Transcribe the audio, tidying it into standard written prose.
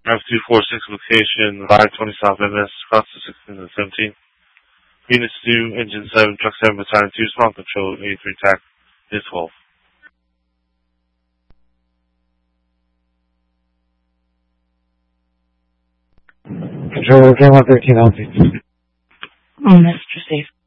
F246 location, 520 South MS, Fox 16 and 17. Units 2, Engine 7, Truck 7, Battalion 2, Spawn Control, 83 TAC, is 12. Control, Game 113 on 1, Mr. Safe.